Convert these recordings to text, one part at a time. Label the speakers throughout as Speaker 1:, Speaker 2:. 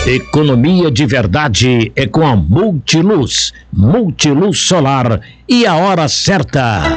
Speaker 1: Economia de verdade é com a Multiluz. Multiluz Solar e a hora certa.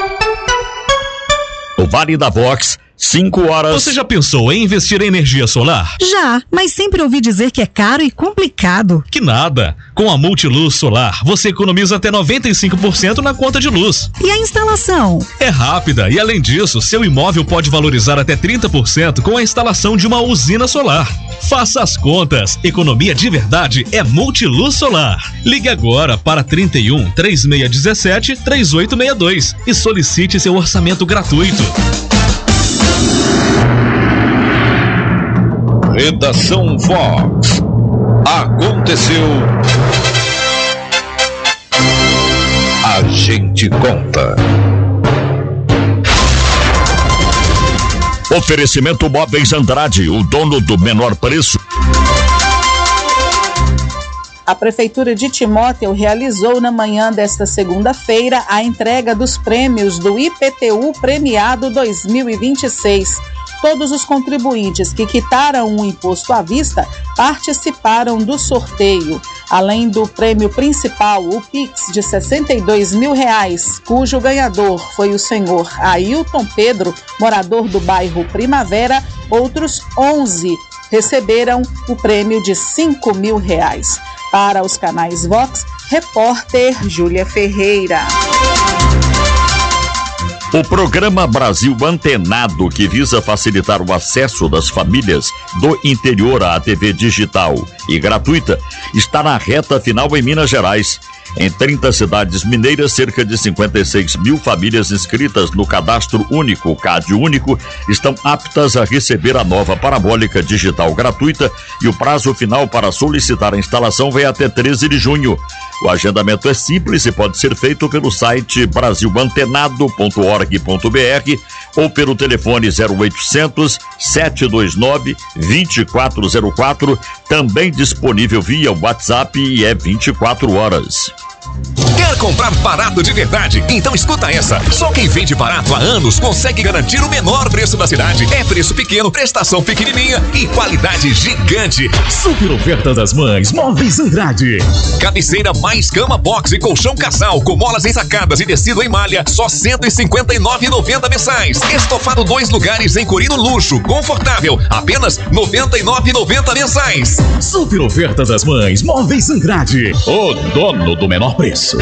Speaker 2: O Vale da Vox, 5 horas.
Speaker 3: Você já pensou em investir em energia solar?
Speaker 4: Já, mas sempre ouvi dizer que é caro e complicado.
Speaker 3: Que nada. Com a Multiluz Solar, você economiza até 95% na conta de luz.
Speaker 4: E a instalação?
Speaker 3: É rápida e, além disso, seu imóvel pode valorizar até 30% com a instalação de uma usina solar. Faça as contas. Economia de verdade é Multiluz Solar. Ligue agora para 31 3617 3862 e solicite seu orçamento gratuito.
Speaker 5: Redação Vox. Aconteceu. A gente conta.
Speaker 2: Oferecimento Móveis Andrade, o dono do menor preço.
Speaker 6: A Prefeitura de Timóteo realizou na manhã desta segunda-feira a entrega dos prêmios do IPTU Premiado 2026. Todos os contribuintes que quitaram um imposto à vista participaram do sorteio. Além do prêmio principal, o Pix de R$62 mil, cujo ganhador foi o senhor Ailton Pedro, morador do bairro Primavera, outros 11 receberam o prêmio de R$5 mil. Para os canais Vox, repórter Júlia Ferreira.
Speaker 2: O programa Brasil Antenado, que visa facilitar o acesso das famílias do interior à TV digital e gratuita, está na reta final em Minas Gerais. Em 30 cidades mineiras, cerca de 56 mil famílias inscritas no Cadastro Único, CAD Único, estão aptas a receber a nova parabólica digital gratuita e o prazo final para solicitar a instalação vai até 13 de junho. O agendamento é simples e pode ser feito pelo site brasilantenado.org.br ou pelo telefone 0800 729 2404, também disponível via WhatsApp e é 24 horas.
Speaker 7: Quer comprar barato de verdade? Então escuta essa. Só quem vende barato há anos consegue garantir o menor preço da cidade. É preço pequeno, prestação pequenininha e qualidade gigante.
Speaker 8: Super oferta das mães, Móveis Andrade.
Speaker 7: Cabeceira mais cama box e colchão casal com molas ensacadas e tecido em malha, só R$ 159,90 mensais. Estofado 2 lugares em corino luxo, confortável, apenas R$ 99,90 mensais.
Speaker 8: Super oferta das mães, Móveis Andrade. O dono do menor preço.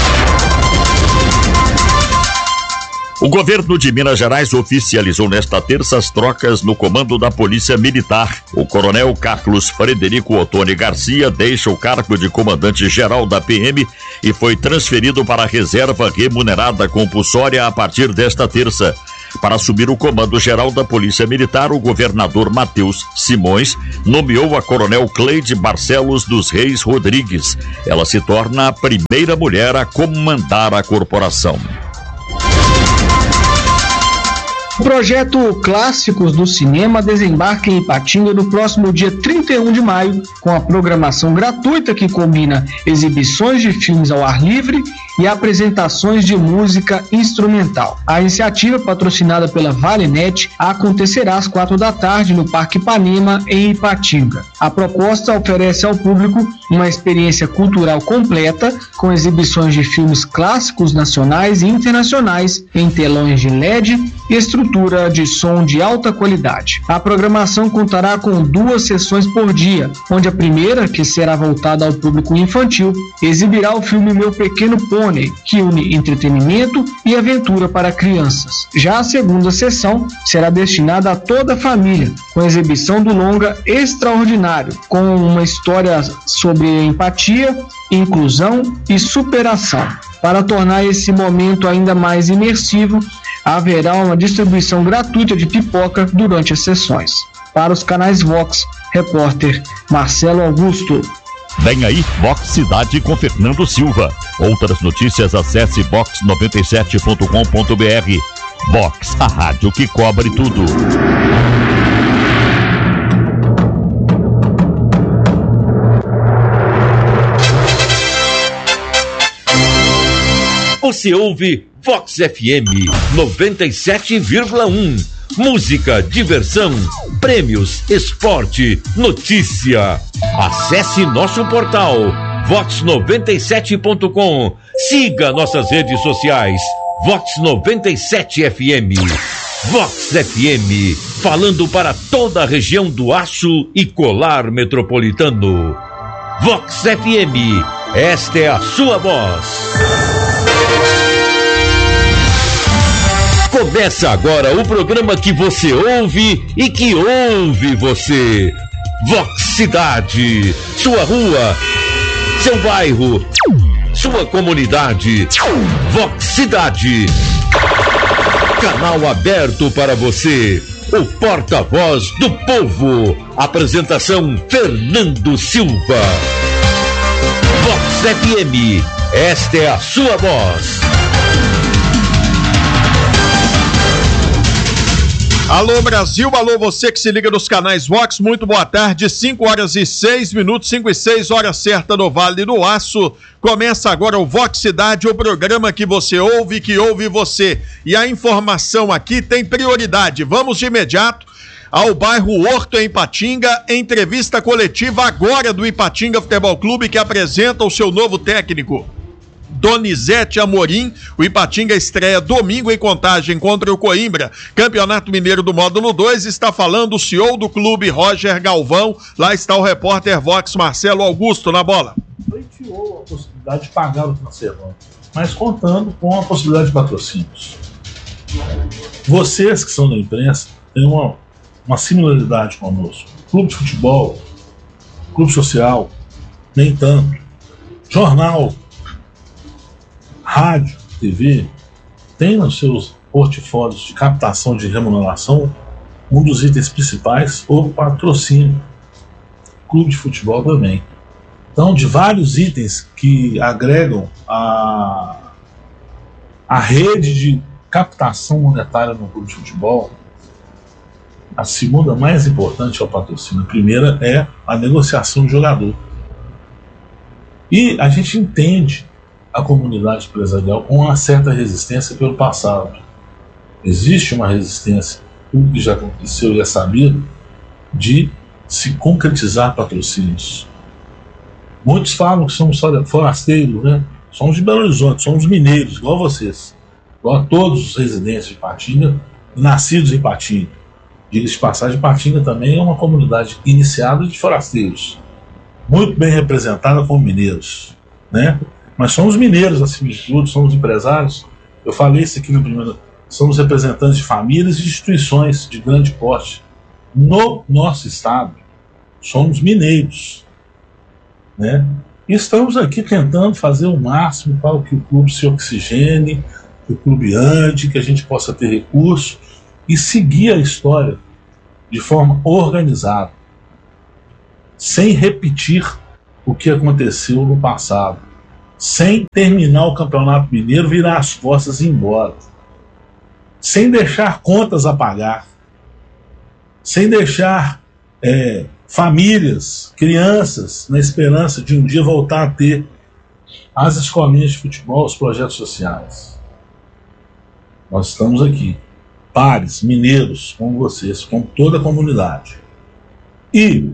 Speaker 2: O governo de Minas Gerais oficializou nesta terça as trocas no comando da Polícia Militar. O coronel Carlos Frederico Ottoni Garcia deixa o cargo de comandante-geral da PM e foi transferido para a reserva remunerada compulsória a partir desta terça. Para assumir o comando geral da Polícia Militar, o governador Matheus Simões nomeou a coronel Cleide Barcelos dos Reis Rodrigues. Ela se torna a primeira mulher a comandar a corporação.
Speaker 9: O projeto Clássicos do Cinema desembarca em Ipatinga no próximo dia 31 de maio, com a programação gratuita que combina exibições de filmes ao ar livre e apresentações de música instrumental. A iniciativa, patrocinada pela Valenet, acontecerá às 16h no Parque Ipanema, em Ipatinga. A proposta oferece ao público uma experiência cultural completa, com exibições de filmes clássicos nacionais e internacionais em telões de LED e estrutura de som de alta qualidade. A programação contará com 2 sessões por dia, onde a primeira, que será voltada ao público infantil, exibirá o filme Meu Pequeno Pônei, que une entretenimento e aventura para crianças. Já a segunda sessão será destinada a toda a família, com a exibição do longa Extraordinário, com uma história sobre empatia, inclusão e superação. Para tornar esse momento ainda mais imersivo, haverá uma distribuição gratuita de pipoca durante as sessões. Para os canais Vox, repórter Marcelo Augusto.
Speaker 2: Vem aí, Vox Cidade com Fernando Silva. Outras notícias, acesse vox97.com.br. Vox, a rádio que cobre tudo.
Speaker 10: Você ouve Vox FM 97,1. Música, diversão, prêmios, esporte, notícia. Acesse nosso portal vox97.com. Siga nossas redes sociais. Vox97FM. Vox FM, falando para toda a região do Aço e Colar Metropolitano. Vox FM, esta é a sua voz. Começa agora o programa que você ouve e que ouve você. Vox Cidade, sua rua, seu bairro, sua comunidade. Vox Cidade. Canal aberto para você, o porta-voz do povo. Apresentação Fernando Silva. Vox FM, esta é a sua voz.
Speaker 11: Alô Brasil, alô você que se liga nos canais Vox, muito boa tarde, 5h06, 5 e 6, hora certa no Vale do Aço. Começa agora o Vox Cidade, o programa que você ouve, que ouve você. E a informação aqui tem prioridade. Vamos de imediato ao bairro Horto, em Ipatinga, entrevista coletiva agora do Ipatinga Futebol Clube, que apresenta o seu novo técnico, Donizete Amorim. O Ipatinga estreia domingo em Contagem contra o Coimbra, Campeonato Mineiro do Módulo 2. Está falando o CEO do clube, Roger Galvão. Lá está o repórter Vox, Marcelo Augusto, na bola.
Speaker 12: Pleiteou a possibilidade de pagar o transferão, mas contando com a possibilidade de patrocínios. Vocês que são da imprensa têm uma similaridade conosco. Clube de futebol, clube social, nem tanto. Jornal, rádio, TV, tem nos seus portfólios de captação de remuneração um dos itens principais, o patrocínio. Clube de futebol também. Então, de vários itens que agregam a rede de captação monetária no clube de futebol, a segunda mais importante é o patrocínio. A primeira é a negociação de jogador. E a gente entende a comunidade empresarial com uma certa resistência pelo passado. Existe uma resistência, tudo que já aconteceu e é sabido, de se concretizar patrocínios. Muitos falam que somos forasteiros, né? Somos de Belo Horizonte, somos mineiros, igual vocês, igual a todos os residentes de Ipatinga, nascidos em Ipatinga. Diga-se de passagem, Ipatinga também é uma comunidade iniciada de forasteiros, muito bem representada como mineiros, né? Mas somos mineiros acima de tudo, somos empresários. Eu falei isso aqui no primeiro. Somos representantes de famílias e instituições de grande porte no nosso estado. Somos mineiros, né? E estamos aqui tentando fazer o máximo para que o clube se oxigene, que o clube ande, que a gente possa ter recurso e seguir a história de forma organizada, sem repetir o que aconteceu no passado. Sem terminar o Campeonato Mineiro, virar as costas e ir embora. Sem deixar contas a pagar. Sem deixar famílias, crianças, na esperança de um dia voltar a ter as escolinhas de futebol, os projetos sociais. Nós estamos aqui, pares, mineiros, como vocês, com toda a comunidade. E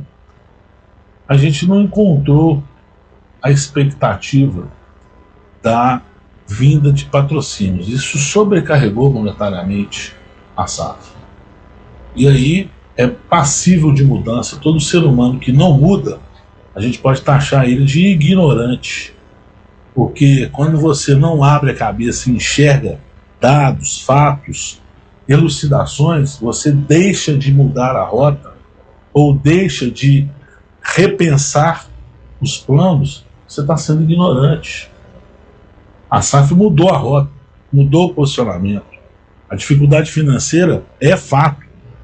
Speaker 12: a gente não encontrou a expectativa da vinda de patrocínios. Isso sobrecarregou monetariamente a SAF. E aí é passível de mudança. Todo ser humano que não muda, a gente pode taxar ele de ignorante. Porque quando você não abre a cabeça e enxerga dados, fatos, elucidações, você deixa de mudar a rota ou deixa de repensar os planos. Você está sendo ignorante. A SAF mudou a rota, mudou o posicionamento. A dificuldade financeira é fato.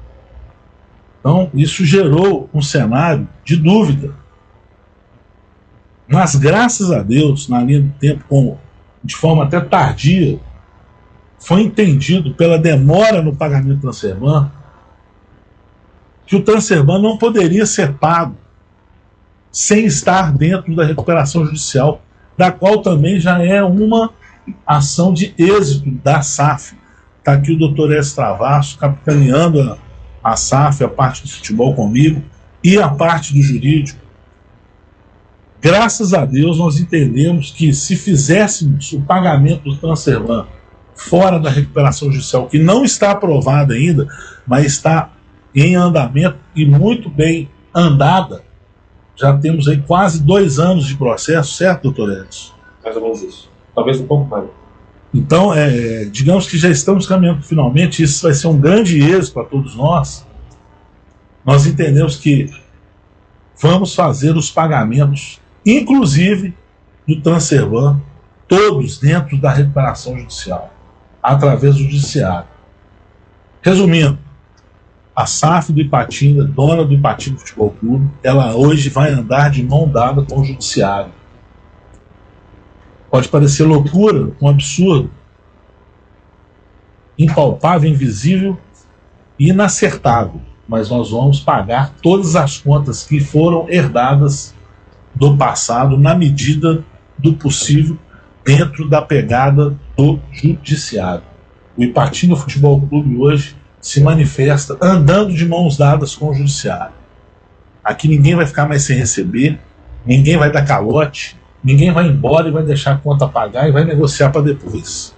Speaker 12: Então, isso gerou um cenário de dúvida. Mas, graças a Deus, na linha do tempo, de forma até tardia, foi entendido pela demora no pagamento do Transferban que o Transferban não poderia ser pago sem estar dentro da recuperação judicial, da qual também já é uma ação de êxito da SAF. Está aqui o doutor S. Travasso capitaneando a SAF, a parte do futebol comigo, e a parte do jurídico. Graças a Deus nós entendemos que se fizéssemos o pagamento do Transservan fora da recuperação judicial, que não está aprovada ainda, mas está em andamento e muito bem andada, já temos aí quase 2 anos de processo, certo, doutor Edson?
Speaker 13: Mais ou menos isso. Talvez um pouco mais.
Speaker 12: Então, digamos que já estamos caminhando finalmente, isso vai ser um grande êxito para todos nós. Nós entendemos que vamos fazer os pagamentos, inclusive do Transservan, todos dentro da recuperação judicial, através do judiciário. Resumindo, a SAF do Ipatinga, dona do Ipatinga Futebol Clube, ela hoje vai andar de mão dada com o judiciário. Pode parecer loucura, um absurdo, impalpável, invisível e inacertável, mas nós vamos pagar todas as contas que foram herdadas do passado na medida do possível dentro da pegada do judiciário. O Ipatinga Futebol Clube hoje se manifesta andando de mãos dadas com o judiciário. Aqui ninguém vai ficar mais sem receber, ninguém vai dar calote, ninguém vai embora e vai deixar a conta pagar e vai negociar para depois.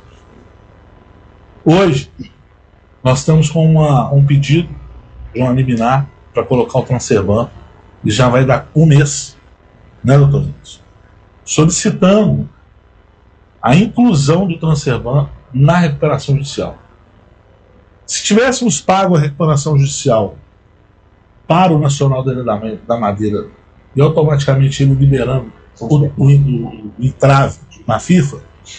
Speaker 12: Hoje, nós estamos com um pedido de uma liminar para colocar o Transservan e já vai dar 1 mês, né, doutor Edson? Solicitando a inclusão do Transservan na recuperação judicial. Se tivéssemos pago a recuperação judicial para o Nacional da Madeira e automaticamente ele liberando o entrave na FIFA,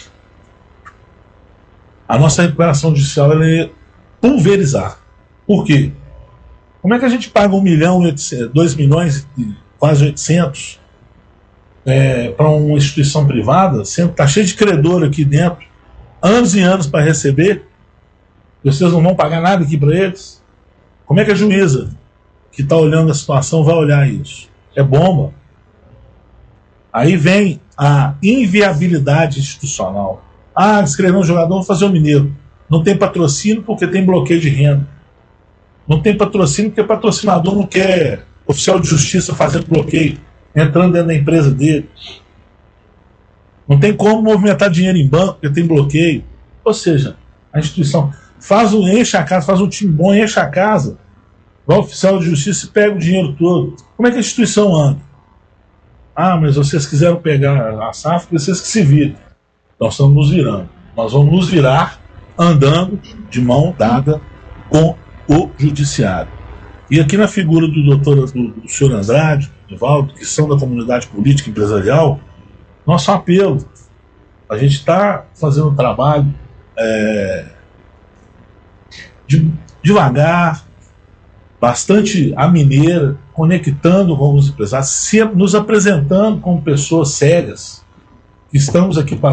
Speaker 12: a nossa recuperação judicial ela é pulverizar. Por quê? Como é que a gente paga 1 milhão, 2 milhões e quase 800 para uma instituição privada, sendo que está cheio de credor aqui dentro, anos e anos para receber, e vocês não vão pagar nada aqui para eles? Como é que a juíza que está olhando a situação vai olhar isso? É bomba. Aí vem a inviabilidade institucional. Ah, escreveu um jogador, vou fazer o Mineiro. Não tem patrocínio porque tem bloqueio de renda. Não tem patrocínio porque o patrocinador não quer oficial de justiça fazendo bloqueio, entrando dentro da empresa dele. Não tem como movimentar dinheiro em banco porque tem bloqueio. Ou seja, a instituição enche a casa, faz um time bom, enche a casa, vai ao oficial de justiça e pega o dinheiro todo. Como é que a instituição anda? Ah, mas vocês quiseram pegar a SAF, vocês que se viram. Nós estamos nos virando. Nós vamos nos virar andando de mão dada com o judiciário. E aqui na figura do senhor Andrade, do Valdo, que são da comunidade política e empresarial, nosso apelo, a gente está fazendo um trabalho devagar, bastante à mineira, conectando com os empresários, sempre nos apresentando como pessoas sérias, que estamos aqui para